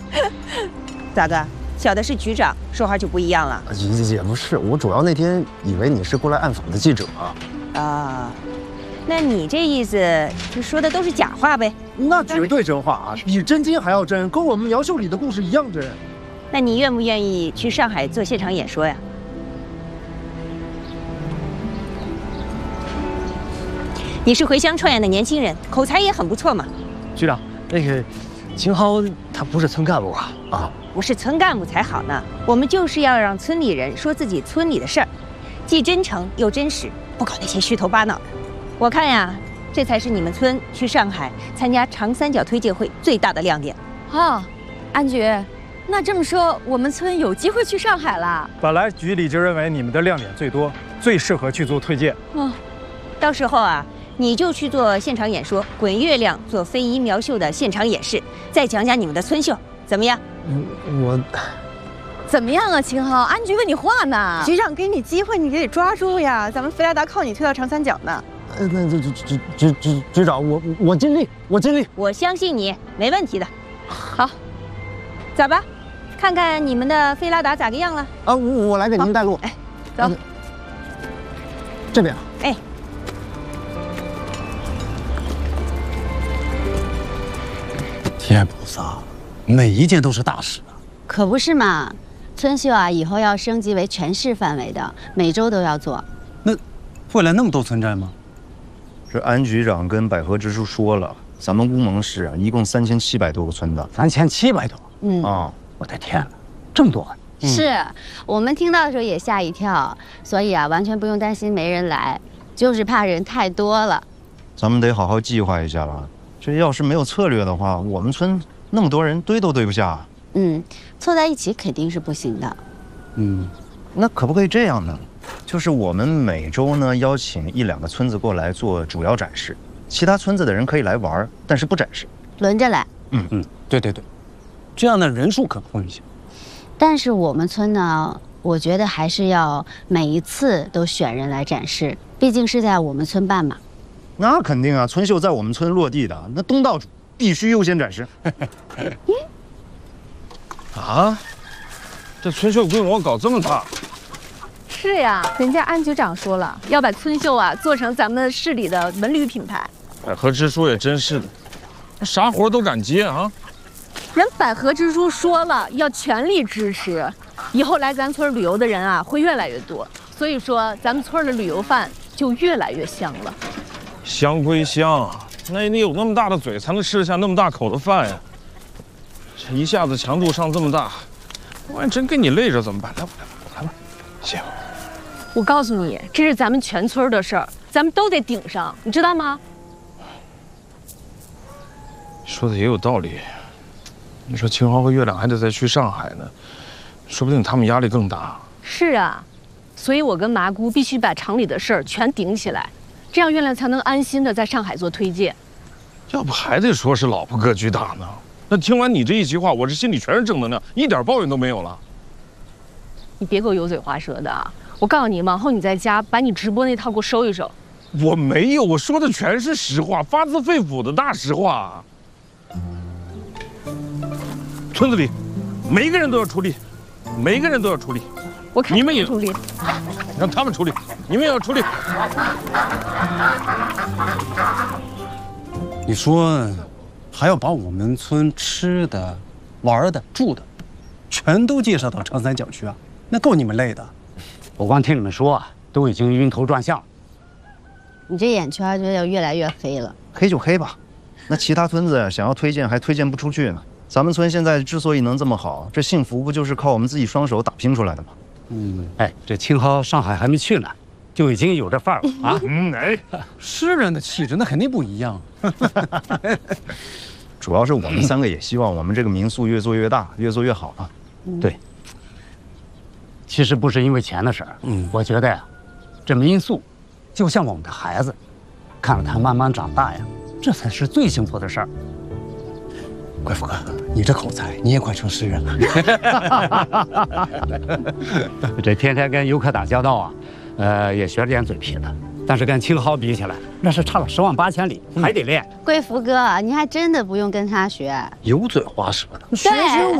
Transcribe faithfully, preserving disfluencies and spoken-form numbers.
咋个？小的是局长，说话就不一样了？ 也也不是，我主要那天以为你是过来暗访的记者。 啊，那你这意思就说的都是假话呗？ 那绝对真话啊，比真金还要真，跟我们苗秀里的故事一样真。 那你愿不愿意去上海做现场演说呀？你是回乡创业的年轻人，口才也很不错嘛。 局长，那个秦昊他不是村干部啊啊。 不是村干部才好呢，我们就是要让村里人说自己村里的事儿，既真诚又真实，不搞那些虚头巴脑的。我看呀，这才是你们村去上海参加长三角推介会最大的亮点。 哦，安局，那这么说，我们村有机会去上海了？ 本来局里就认为你们的亮点最多，最适合去做推荐。 哦， 到时候啊，你就去做现场演说，滚月亮做非遗苗绣的现场演示，再讲讲你们的村绣，怎么样？ 我怎么样啊，秦昊？安局问你话呢。 局长给你机会，你得抓住呀！咱们菲拉达靠你推到长三角呢。 呃，那这局局局局局长，我我尽力，我尽力。 我相信你，没问题的。 好， 走吧，看看你们的菲拉达咋个样了。 啊，我我来给您带路。 哎，走。 这边。 哎。 天菩萨，每一件都是大事啊！ 可不是嘛，村绣啊，以后要升级为全市范围的，每周都要做。 那未来那么多村寨吗？ 这安局长跟百合支书说了，咱们乌蒙市啊，一共三千七百多个村子， 三千七百多。 嗯啊， 我的天，这么多！ 嗯、是我们听到的时候也吓一跳，所以啊，完全不用担心没人来，就是怕人太多了。 咱们得好好计划一下了。 这要是没有策略的话，我们村那么多人堆都堆不下。 嗯，凑在一起肯定是不行的。 嗯，那可不可以这样呢？就是我们每周呢邀请一两个村子过来做主要展示，其他村子的人可以来玩，但是不展示， 轮着来。 嗯嗯，对对对，这样的人数可控一些。 但是我们村呢，我觉得还是要每一次都选人来展示，毕竟是在我们村办嘛。 那肯定啊，村绣在我们村落地的，那东道主必须优先展示。 啊，这村绣规模搞这么大？ 是呀，人家安局长说了，要把村绣啊做成咱们市里的文旅品牌。 百合支书也真是的，啥活都敢接啊！ 人百合支书说了，要全力支持，以后来咱村旅游的人啊会越来越多，所以说咱们村的旅游饭就越来越香了。 香归香，那你有那么大的嘴，才能吃得下那么大口的饭呀。这一下子强度上这么大，万一真给你累着怎么办？来吧，来吧，来吧，行。 我告诉你，这是咱们全村的事儿，咱们都得顶上，你知道吗？ 说的也有道理。你说秦昊和月亮还得再去上海呢，说不定他们压力更大。 是啊，所以我跟麻姑必须把厂里的事儿全顶起来。 这样月亮才能安心的在上海做推荐， 要不还得说是老婆格局大呢？那听完你这一席话，我这心里全是正能量，一点抱怨都没有了。 你别给我油嘴滑舌的啊！我告诉你，往后你在家把你直播那套给我收一收。 我没有，我说的全是实话，发自肺腑的大实话。村子里每一个人都要出力，每一个人都要出力。 我看你们也出力， 让他们出力，你们也要出力。 你说，还要把我们村吃的、玩的、住的，全都介绍到长三角去啊？那够你们累的。 我光听你们说啊，都已经晕头转向。 你这眼圈就要越来越黑了。 黑就黑吧，那其他村子想要推荐还推荐不出去呢。咱们村现在之所以能这么好，这幸福不就是靠我们自己双手打拼出来的吗？ 嗯，哎，这秦昊上海还没去呢，就已经有这范儿了啊！ 嗯，哎， 诗人的气质那肯定不一样。 主要是我们三个也希望我们这个民宿越做越大，越做越好啊。 对，其实不是因为钱的事儿，嗯，我觉得呀，这民宿就像我们的孩子，看着他慢慢长大呀，这才是最幸福的事儿。 贵福哥，你这口才，你也快成诗人了。 这天天跟游客打交道啊，呃，也学了点嘴皮子，但是跟秦昊比起来，那是差了十万八千里，还得练。 贵福哥，你还真的不用跟他学， 油嘴滑舌的。 对。